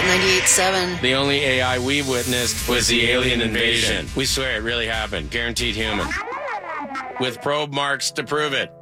98.7. The only AI we witnessed was the alien invasion. We swear it really happened. Guaranteed human. With probe marks to prove it.